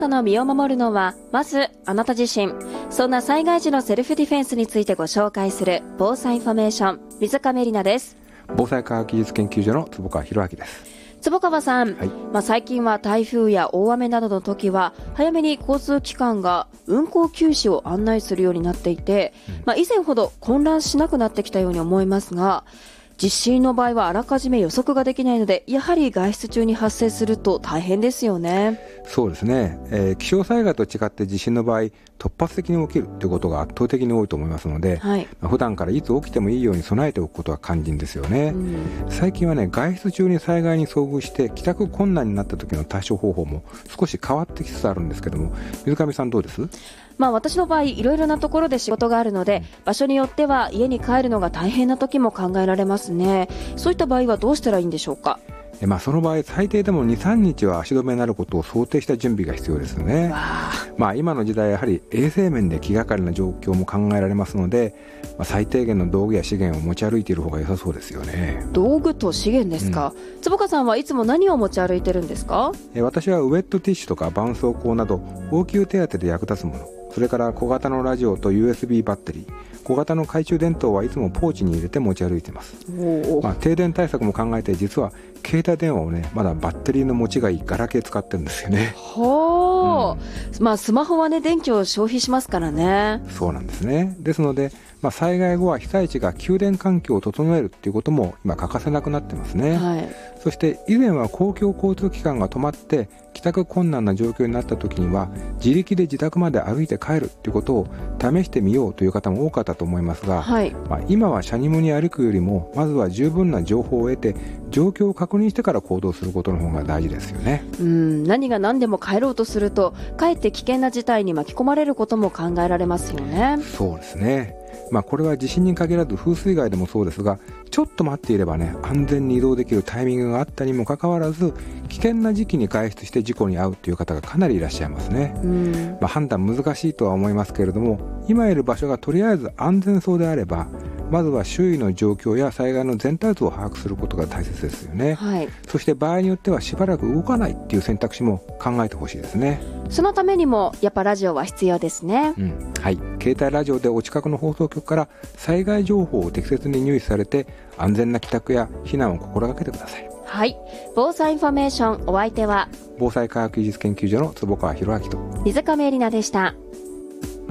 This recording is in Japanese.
あなたの身を守るのはまずあなた自身。そんな災害時のセルフディフェンスについてご紹介する防災インフォメーション、水上里奈です。 防災科学技術研究所の坪川博明です。 坪川さん、 はい。 最近は台風や大雨などの時は早めに交通機関が運行休止を案内するようになっていて、以前ほど混乱しなくなってきたように思いますが、地震の場合はあらかじめ予測ができないので、やはり外出中に発生すると大変ですよね。 そうですね、気象災害と違って地震の場合、突発的に起きるということが圧倒的に多いと思いますので、普段からいつ起きてもいいように備えておくことは肝心ですよね。最近はね、外出中に災害に遭遇して帰宅困難になった時の対処方法も少し変わってきつつあるんですけども、水上さんどうです？ 私の場合いろいろなところで仕事があるので、場所によっては家に帰るのが大変な時も考えられますね。そういった場合はどうしたらいいんでしょうか？ その場合最低でも 2,3 日は足止めになることを想定した準備が必要ですよね。今の時代やはり衛生面で気がかりな状況も考えられますので、最低限の道具や資源を持ち歩いている方が良さそうですよね。 道具と資源ですか。坪川さんはいつも何を持ち歩いてるんですか？ 私はウェットティッシュとか絆創膏など応急手当で役立つもの、それから小型のラジオと USB バッテリー、小型の懐中電灯はいつもポーチに入れて持ち歩いています。停電対策も考えて、実は携帯電話をね、まだバッテリーの持ちがいいガラケー使ってるんですよね。 スマホはね、電気を消費しますからね。 そうなんですね。ですので、災害後は被災地が給電環境を整えるっていうことも今欠かせなくなってますね。そして以前は公共交通機関が止まって帰宅困難な状況になった時には自力で自宅まで歩いて帰るっていうことを試してみようという方も多かったと思いますが、今はしゃにむに歩くよりもまずは十分な情報を得て状況を確認してから行動することの方が大事ですよね。 何が何でも帰ろうとするとかえって危険な事態に巻き込まれることも考えられますよね。 そうですね。これは地震に限らず風水害でもそうですが、ちょっと待っていればね、安全に移動できるタイミングがあったにもかかわらず危険な時期に外出して事故に遭うという方がかなりいらっしゃいますね。判断難しいとは思いますけれども、今いる場所がとりあえず安全そうであれば、まずは周囲の状況や災害の全体図を把握することが大切ですよね。そして場合によってはしばらく動かないっていう選択肢も考えてほしいですね。 そのためにもやっぱラジオは必要ですね。 携帯ラジオでお近くの放送局から災害情報を適切に入手されて、安全な帰宅や避難を心がけてください。 防災インフォメーション、お相手は防災科学技術研究所の坪川博明と水上里奈でした。